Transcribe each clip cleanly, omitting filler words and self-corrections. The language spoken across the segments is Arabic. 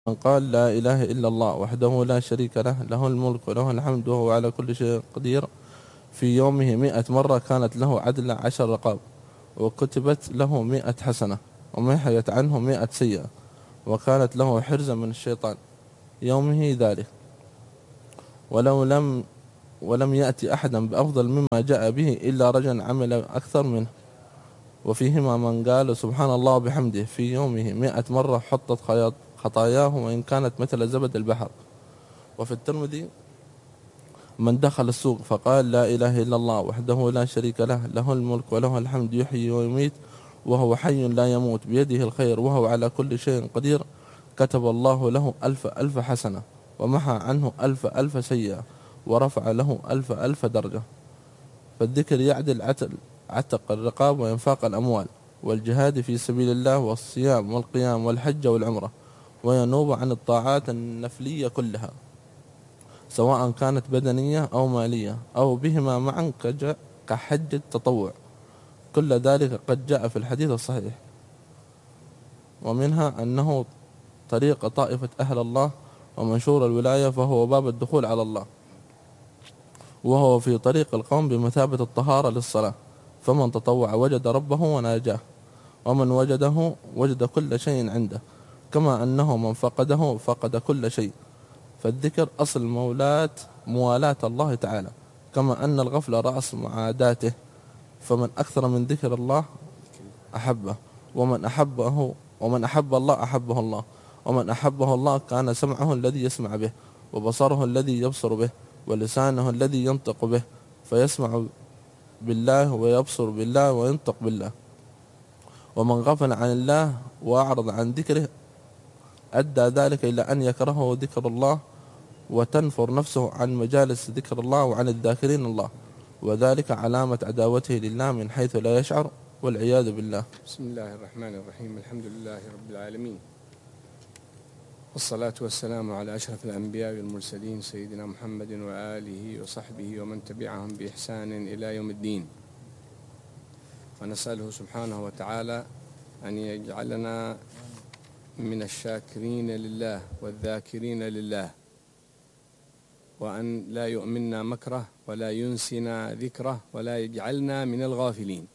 من قال لا إله إلا الله وحده لا شريك له، له الملك وله الحمد وهو على كل شيء قدير، في يومه 100 مرة كانت له عدل 10 رقاب، وكتبت له 100 حسنة، ومحيت عنه 100 سيئة، وكانت له حرزا من الشيطان يومه ذلك. ولو ولم يأتي أحدا بأفضل مما جاء به إلا رجل عمل أكثر منه. وفيهما من قال سبحان الله وبحمده في يومه 100 مرة حطت خطاياه وإن كانت مثل زبد البحر. وفي الترمذي من دخل السوق فقال لا إله إلا الله وحده لا شريك له، له الملك وله الحمد يحيي ويميت وهو حي لا يموت بيده الخير وهو على كل شيء قدير، كتب الله له 1000 حسنة، ومحى عنه 1000 سيئة، ورفع له 1000 درجة. فالذكر يعدل عتق الرقاب وإنفاق الأموال والجهاد في سبيل الله والصيام والقيام والحج والعمرة، وينوب عن الطاعات النفلية كلها سواء كانت بدنية أو مالية أو بهما معا كحج التطوع. كل ذلك قد جاء في الحديث الصحيح. ومنها أنه طريق طائفة أهل الله ومنشور الولاية، فهو باب الدخول على الله، وهو في طريق القوم بمثابة الطهارة للصلاة، فمن تطوع وجد ربه وناجاه، ومن وجده وجد كل شيء عنده، كما أنه من فقده فقد كل شيء. فالذكر أصل موالاة الله تعالى، كما أن الغفلة رأس معاداته. فمن أكثر من ذكر الله أحبه، ومن أحب الله أحبه الله، ومن أحبه الله كان سمعه الذي يسمع به، وبصره الذي يبصر به، ولسانه الذي ينطق به، فيسمع بالله ويبصر بالله وينطق بالله. ومن غفل عن الله وأعرض عن ذكره أدى ذلك إلى أن يكرهه ذكر الله، وتنفر نفسه عن مجالس ذكر الله وعن الذاكرين الله، وذلك علامة عداوته لله من حيث لا يشعر، والعياذ بالله. بسم الله الرحمن الرحيم. الحمد لله رب العالمين، والصلاة والسلام على أشرف الأنبياء والمرسلين سيدنا محمد وآله وصحبه ومن تبعهم بإحسان إلى يوم الدين. ونسأله سبحانه وتعالى أن يجعلنا من الشاكرين لله والذاكرين لله، وأن لا يؤمننا مكره ولا ينسنا ذكره ولا يجعلنا من الغافلين.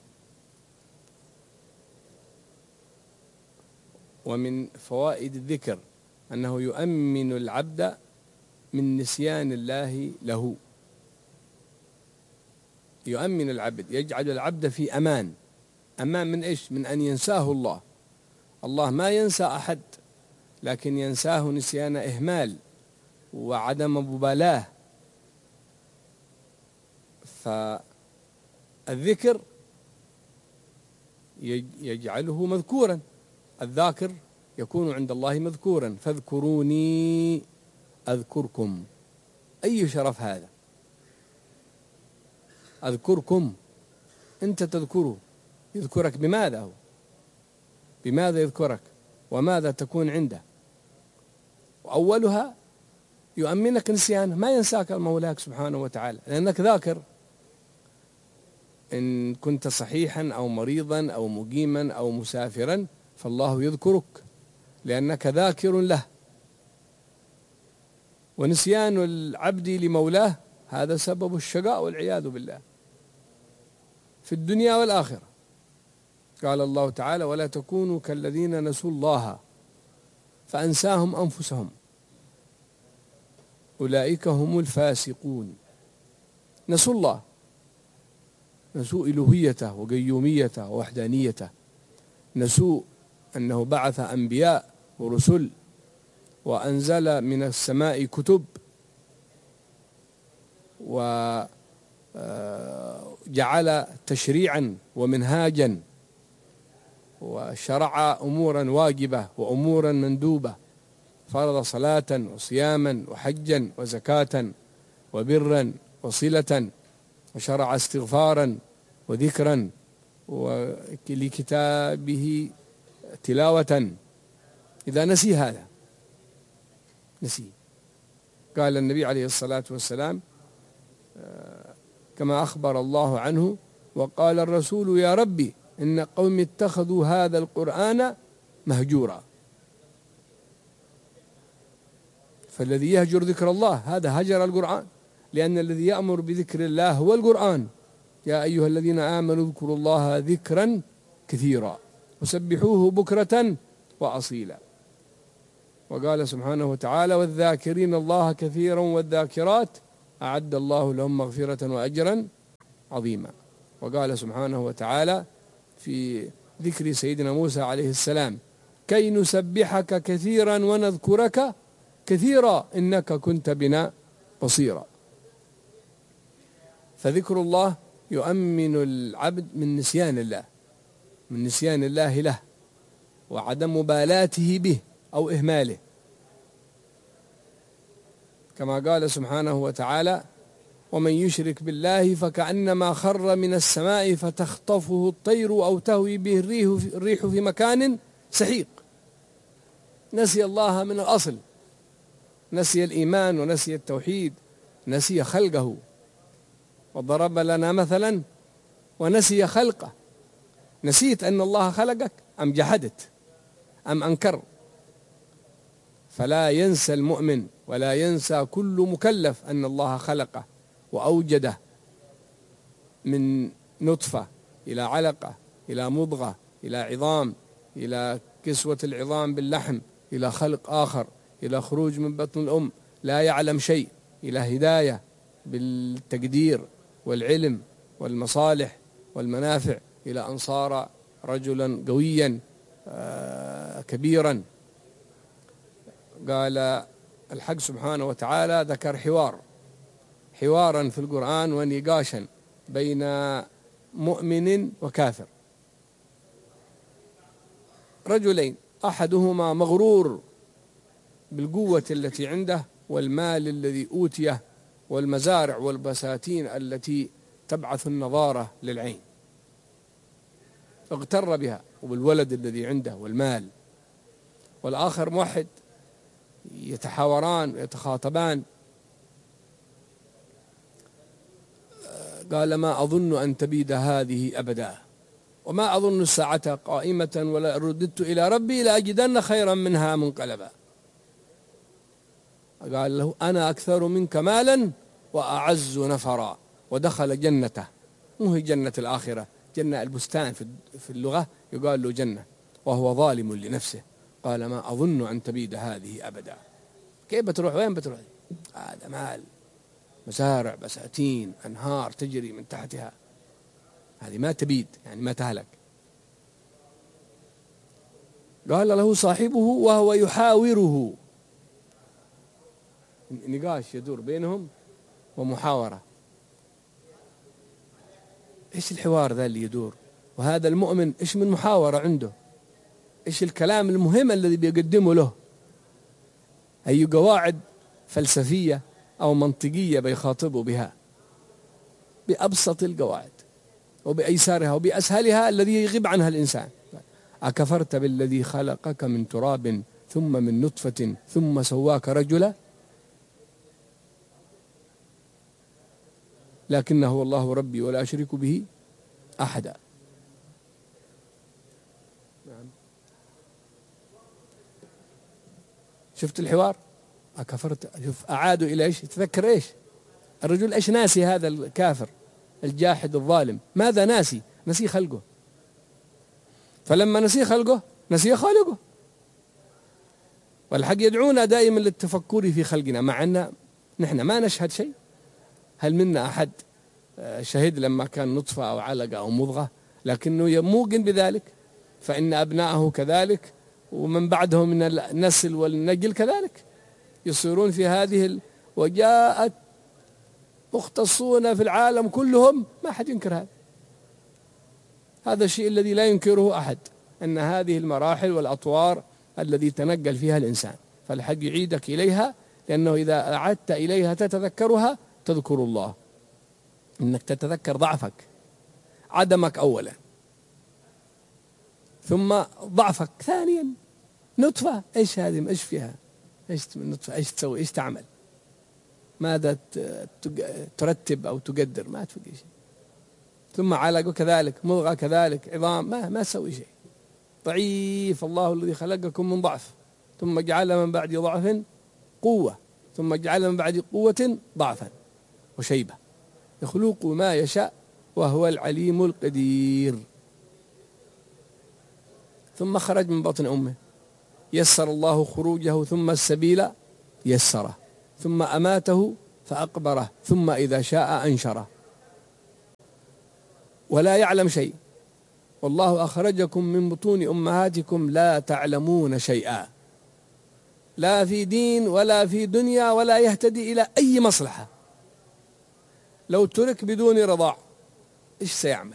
ومن فوائد الذكر أنه يؤمن العبد من نسيان الله له. يؤمن العبد، يجعل العبد في أمان من إيش؟ من أن ينساه الله. الله ما ينسى أحد، لكن ينساه نسيان إهمال وعدم مبالاة. فالذكر يجعله مذكورا، الذاكر يكون عند الله مذكورا. فاذكروني أذكركم. أي شرف هذا! أذكركم، أنت تذكره، يذكرك بماذا؟ هو بماذا يذكرك وماذا تكون عنده؟ وأولها يؤمنك نسيانه، ما ينساك المولاك سبحانه وتعالى، لأنك ذاكر. إن كنت صحيحا أو مريضا أو مقيما أو مسافرا فالله يذكرك لأنك ذاكر له. ونسيان العبد لمولاه هذا سبب الشقاء والعياذ بالله في الدنيا والآخرة. قال الله تعالى: ولا تكونوا كالذين نسوا الله فأنساهم أنفسهم أولئك هم الفاسقون. نسوا الله، نسوا إلوهيته وقيوميته ووحدانيته، نسوا أنه بعث أنبياء ورسل وأنزل من السماء كتب وجعل تشريعا ومنهاجا وشرع أمورا واجبة وأمورا مندوبة، فرض صلاة وصياما وحجا وزكاة وبرا وصلة، وشرع استغفارا وذكرا ولكتابه تلاوة. إذا نسي هذا، نسي. قال النبي عليه الصلاة والسلام كما أخبر الله عنه: وقال الرسول يا ربي إن قوم اتخذوا هذا القرآن مهجورا. فالذي يهجر ذكر الله هذا هجر القرآن، لأن الذي يأمر بذكر الله هو القرآن. يا أيها الذين آمنوا اذكروا الله ذكرا كثيرا وسبحوه بكرة وأصيلا. وقال سبحانه وتعالى والذاكرين الله كثيرا والذاكرات أعد الله لهم مغفرة وأجرا عظيما. وقال سبحانه وتعالى في ذكر سيدنا موسى عليه السلام كي نسبحك كثيرا ونذكرك كثيرا إنك كنت بنا بصيرا. فذكر الله يؤمن العبد من نسيان الله، من نسيان الله له وعدم مبالاته به أو إهماله، كما قال سبحانه وتعالى ومن يشرك بالله فكأنما خر من السماء فتخطفه الطير أو تهوي به الريح في مكان سحيق. نسي الله من الأصل، نسي الإيمان ونسي التوحيد، نسي خلقه، وضرب لنا مثلا ونسي خلقه. نسيت أن الله خلقك أم جحدت أم أنكر؟ فلا ينسى المؤمن ولا ينسى كل مكلف أن الله خلقه وأوجده من نطفة إلى علقة إلى مضغة إلى عظام إلى كسوة العظام باللحم إلى خلق آخر إلى خروج من بطن الأم لا يعلم شيء إلى هداية بالتقدير والعلم والمصالح والمنافع إلى أن صار رجلا قويا كبيرا. قال الحق سبحانه وتعالى ذكر حوارا في القرآن ونقاشا بين مؤمن وكافر، رجلين أحدهما مغرور بالقوة التي عنده والمال الذي أوتيه والمزارع والبساتين التي تبعث النضارة للعين، اغتر بها وبالولد الذي عنده والمال. والآخر موحد، يتحاوران ويتخاطبان. قال ما أظن أن تبيد هذه أبدا وما أظن الساعة قائمة ولا رددت إلى ربي لأجدن خيرا منها منقلبا. قال له أنا أكثر منك مالا وأعز نفرا، ودخل جنته. مو هي جنة الآخرة، جنة البستان في اللغة يقال له جنة، وهو ظالم لنفسه. قال ما أظن أن تبيد هذه أبدا. كيف بتروح؟ وين بتروح؟ هذا مال، مزارع، بساتين، أنهار تجري من تحتها، هذه ما تبيد يعني ما تهلك. قال له صاحبه وهو يحاوره، نقاش يدور بينهم ومحاورة. إيش الحوار ذا اللي يدور؟ وهذا المؤمن إيش من محاورة عنده؟ إيش الكلام المهم الذي بيقدمه له؟ أي قواعد فلسفية أو منطقية بيخاطبه بها بأبسط القواعد وبأيسارها وبأسهلها الذي يغيب عنها الإنسان. أكفرت بالذي خلقك من تراب ثم من نطفة ثم سواك رجلا لكنه الله ربي ولا أشرك به أحدا. شفت الحوار؟ أكفرت. شوف أعادوا إلى إيش؟ تذكر إيش الرجل إيش ناسي؟ هذا الكافر الجاحد الظالم ماذا ناسي؟ نسي خلقه. فلما نسي خلقه نسي خالقه. والحق يدعونا دائما للتفكر في خلقنا، مع أن نحن ما نشهد شيء. هل منا أحد شهد لما كان نطفة أو علقة أو مضغة؟ لكنه موقن بذلك، فإن أبناءه كذلك ومن بعدهم من النسل والنجل كذلك يصيرون في هذه وجاءت مختصون في العالم كلهم، ما أحد ينكر هذا. هذا الشيء الذي لا ينكره أحد، أن هذه المراحل والأطوار الذي تنقل فيها الإنسان، فالحق يعيدك إليها، لأنه إذا أعدت إليها تتذكرها تذكر الله. إنك تتذكر ضعفك، عدمك أولا، ثم ضعفك ثانيا. نطفة إيش هذه؟ إيش فيها؟ إيش نطفة؟ إيش تسوي؟ إيش تعمل؟ ماذا ترتب أو تقدر؟ ما تفقد شيء. ثم علقة كذلك، مضغة كذلك، عظام، ما تسوي شيء. ضعيف. الله الذي خلقكم من ضعف ثم جعل من بعد ضعف قوة ثم جعل من بعد قوة ضعفا وشيبة يخلق ما يشاء وهو العليم القدير. ثم خرج من بطن أمه يسر الله خروجه، ثم السبيل يسره، ثم أماته فأقبره، ثم إذا شاء أنشره، ولا يعلم شيء. والله أخرجكم من بطون أمهاتكم لا تعلمون شيئا، لا في دين ولا في دنيا، ولا يهتدي إلى أي مصلحة. لو ترك بدون رضاع إيش سيعمل؟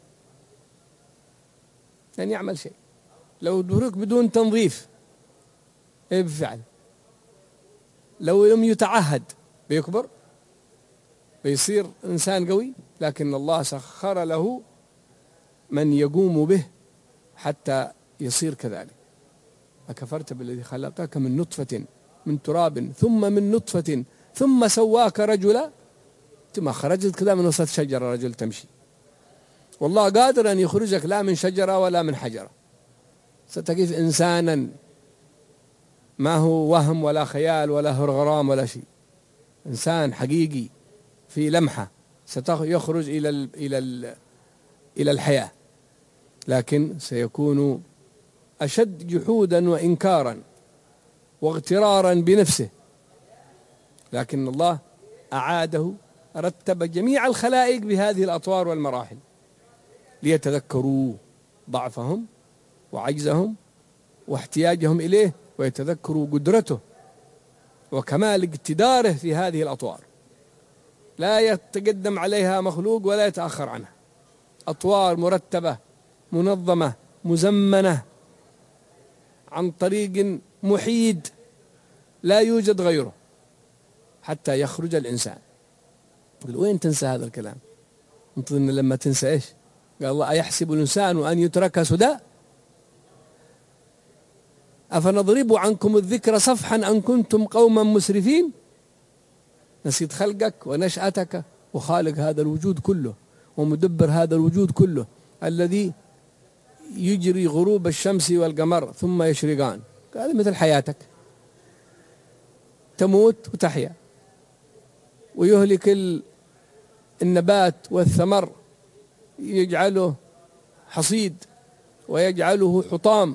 لن يعمل شيء. لو ترك بدون تنظيف إيه بفعل؟ لو لم يتعهد بيكبر، بيصير إنسان قوي، لكن الله سخر له من يقوم به حتى يصير كذلك. أكفرت بالذي خلقك من نطفة من تراب ثم من نطفة ثم سواك رجلا. ما خرجت كذا من وسط شجرة رجل تمشي، والله قادر أن يخرجك لا من شجرة ولا من حجرة. ستقف إنسانا ما هو وهم ولا خيال ولا هرغرام ولا شيء، إنسان حقيقي في لمحة سيخرج إلى الحياة، لكن سيكون أشد جحودا وإنكارا واغترارا بنفسه. لكن الله أعاده، رتب جميع الخلائق بهذه الأطوار والمراحل ليتذكروا ضعفهم وعجزهم واحتياجهم إليه، ويتذكروا قدرته وكمال اقتداره في هذه الأطوار، لا يتقدم عليها مخلوق ولا يتأخر عنها. أطوار مرتبة منظمة مزمنة عن طريق محيد لا يوجد غيره حتى يخرج الإنسان. يقول وين تنسى هذا الكلام؟ انت لما تنسى إيش؟ قال الله أيحسب الإنسان أن يترك سدى أفنضرب عنكم الذكر صفحا أن كنتم قوما مسرفين. نسيت خلقك ونشأتك وخالق هذا الوجود كله ومدبر هذا الوجود كله، الذي يجري غروب الشمس والقمر ثم يشرقان. هذا مثل حياتك، تموت وتحيا، ويهلك النبات والثمر، يجعله حصيد ويجعله حطام،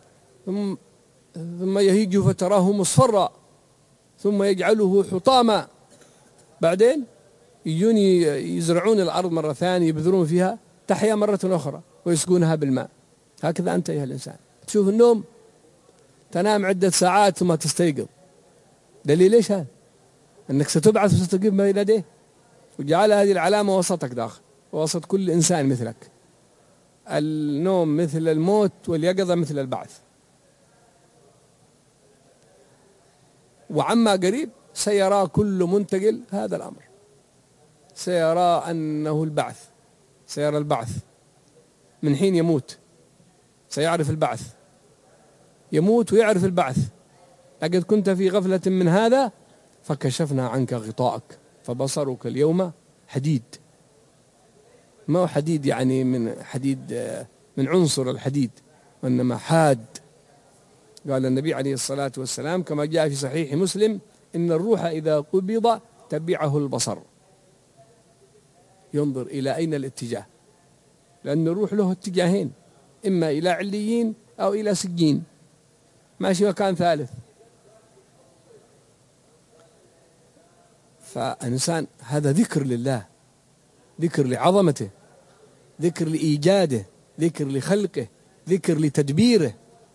ثم يهيج فتراه مصفرا ثم يجعله حطاما. بعدين يجون يزرعون الأرض مرة ثانية، يبذرون فيها، تحيا مرة أخرى ويسقونها بالماء. هكذا أنت أيها الإنسان تشوف النوم، تنام عدة ساعات ثم تستيقظ. دليل إيش هذا؟ أنك ستبعث وستقف ما يديه، وجعل هذه العلامة وسطك داخل ووسط كل إنسان مثلك. النوم مثل الموت واليقظة مثل البعث. وعما قريب سيرى كل منتقل هذا الأمر، سيرى أنه البعث، سيرى البعث من حين يموت، سيعرف البعث، يموت ويعرف البعث. لقد كنت في غفلة من هذا فكشفنا عنك غطاءك فبصرك اليوم حديد. ما هو حديد يعني من حديد من عنصر الحديد، وإنما حاد. قال النبي عليه الصلاة والسلام كما جاء في صحيح مسلم إن الروح إذا قبض تبعه البصر، ينظر إلى أين الاتجاه، لأن الروح له اتجاهين، إما إلى عليين أو إلى سجين، ماشي مكان ثالث. فالإنسان هذا ذكر لله، ذكر لعظمته، ذكر لإيجاده، ذكر لخلقه، ذكر لتدبيره،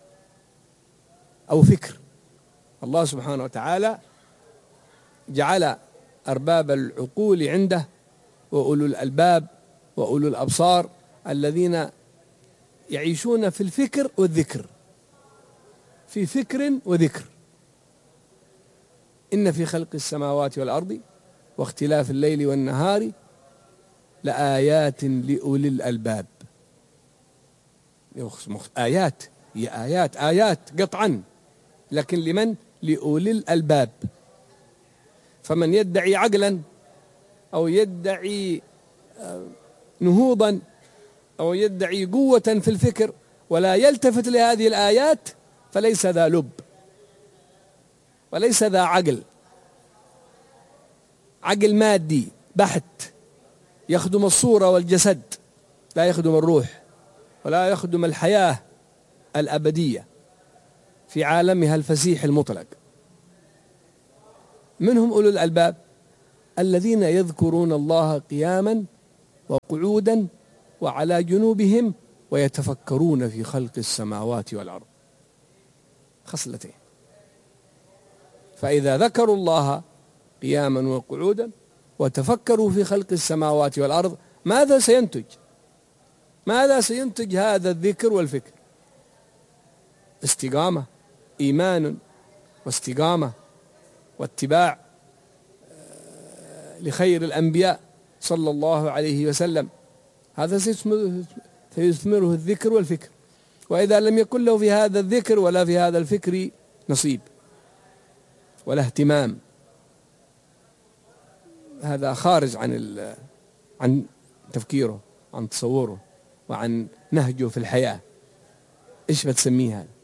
أو فكر. الله سبحانه وتعالى جعل أرباب العقول عنده وأولو الألباب وأولو الأبصار الذين يعيشون في الفكر والذكر، في فكر وذكر. إن في خلق السماوات والأرض واختلاف الليل والنهار لآيات لأولي الألباب. آيات، هي آيات قطعا، لكن لمن؟ لأولي الألباب. فمن يدعي عقلا أو يدعي نهوضا أو يدعي قوة في الفكر ولا يلتفت لهذه الآيات فليس ذا لب وليس ذا عقل، عقل مادي بحت يخدم الصورة والجسد، لا يخدم الروح ولا يخدم الحياة الأبدية في عالمها الفسيح المطلق. منهم أولو الألباب الذين يذكرون الله قياما وقعودا وعلى جنوبهم ويتفكرون في خلق السماوات والأرض. خصلتين. فإذا ذكروا الله قياما وقعودا وتفكروا في خلق السماوات والأرض، ماذا سينتج؟ ماذا سينتج هذا الذكر والفكر؟ استقامة، إيمان واستقامة واتباع لخير الأنبياء صلى الله عليه وسلم. هذا سيثمره الذكر والفكر. وإذا لم يكن له في هذا الذكر ولا في هذا الفكر نصيب ولا اهتمام، هذا خارج عن تفكيره، عن تصوره، وعن نهجه في الحياة. إيش بتسميه هذا؟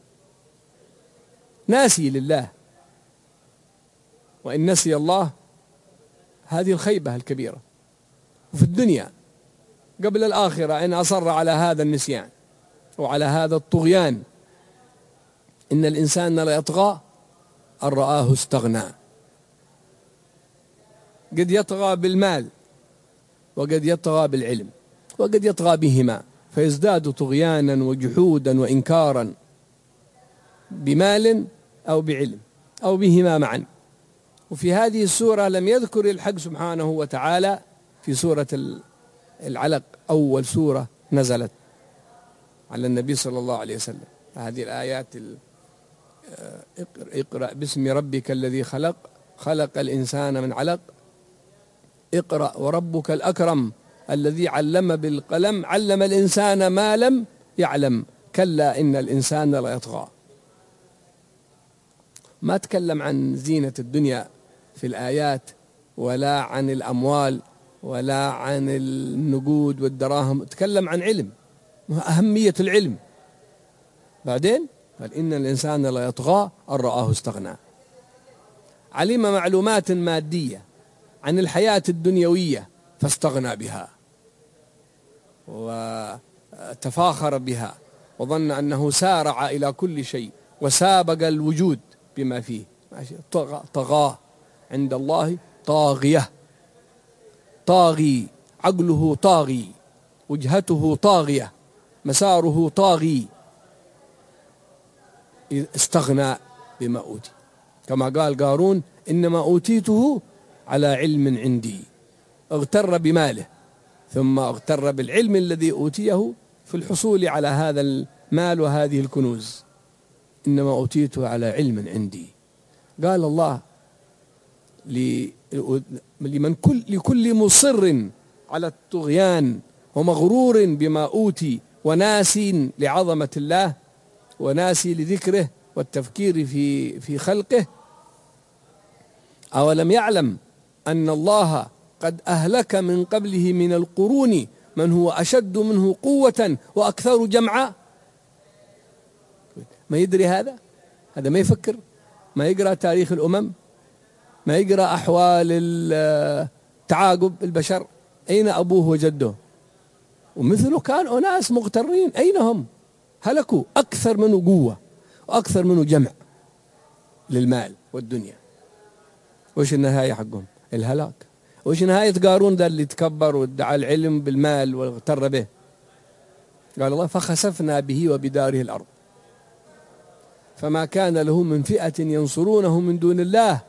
ناسي لله. وإن نسي الله هذه الخيبة الكبيرة. وفي الدنيا قبل الآخرة إن أصر على هذا النسيان وعلى هذا الطغيان، إن الإنسان لا يطغى أن رآه استغنى. قد يطغى بالمال وقد يطغى بالعلم وقد يطغى بهما، فيزداد طغيانا وجحودا وإنكارا بمال أو بعلم أو بهما معا. وفي هذه السورة لم يذكر الحق سبحانه وتعالى في سورة العلق، أول سورة نزلت على النبي صلى الله عليه وسلم، هذه الآيات اقرأ باسم ربك الذي خلق، خلق الإنسان من علق، اقرأ وربك الأكرم الذي علم بالقلم، علم الإنسان ما لم يعلم، كلا إن الإنسان ليطغى. ما تكلم عن زينة الدنيا في الآيات، ولا عن الأموال، ولا عن النقود والدراهم، تكلم عن علم، أهمية العلم. بعدين قال إن الإنسان لا يطغى أن رآه استغنى. علم معلومات مادية عن الحياة الدنيوية فاستغنى بها وتفاخر بها وظن أنه سارع إلى كل شيء وسابق الوجود بما فيه. طغاه عند الله طاغية، طاغي، عقله طاغي، وجهته طاغية، مساره طاغي، استغنى بما أوتي. كما قال قارون إنما أوتيته على علم عندي. اغتر بماله ثم اغتر بالعلم الذي أوتيه في الحصول على هذا المال وهذه الكنوز. إنما أوتيته على علم عندي. قال الله لكل مصر على الطغيان ومغرور بما أوتي وناسي لعظمة الله وناسي لذكره والتفكير في خلقه، أولم يعلم أن الله قد أهلك من قبله من القرون من هو أشد منه قوة وأكثر جمعا. ما يدري هذا ما يفكر، ما يقرأ تاريخ الأمم، ما يقرأ أحوال تعاقب البشر. أين أبوه وجده؟ ومثله كان أناس مغترين، أين هم؟ هلكوا، أكثر منه قوة وأكثر منه جمع للمال والدنيا. وش النهاية حقهم؟ الهلاك. وش نهاية قارون ذا اللي تكبر وادعى العلم بالمال واغتر به؟ قال الله فخسفنا به وبداره الأرض فما كان له من فئة ينصرونه من دون الله.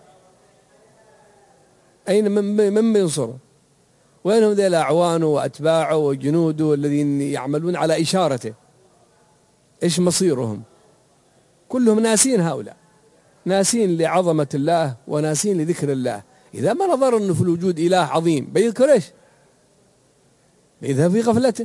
أين من ينصره؟ وينهم ذي أعوانه وأتباعه وجنوده الذين يعملون على إشارته؟ إيش مصيرهم؟ كلهم ناسين، هؤلاء ناسين لعظمة الله وناسين لذكر الله. إذا ما نظر أنه في الوجود إله عظيم بيذكر إيش؟ بيذهب في غفلته.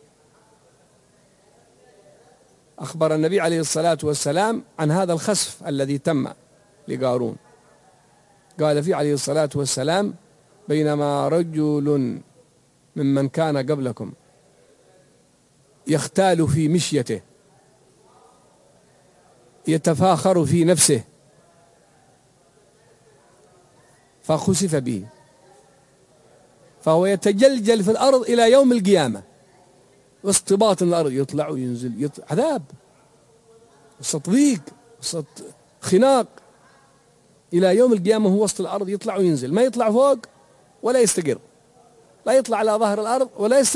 أخبر النبي عليه الصلاة والسلام عن هذا الخسف الذي تم لقارون. قال فيه عليه الصلاة والسلام بينما رجل ممن كان قبلكم يختال في مشيته يتفاخر في نفسه فخسف به فهو يتجلجل في الأرض إلى يوم القيامة، واستباط الأرض، يطلع وينزل، عذاب، وسط ضيق، وسط خناق، إلى يوم القيامة هو وسط الأرض، يطلع وينزل، ما يطلع فوق ولا يستقر، لا يطلع على ظهر الأرض ولا يستقر.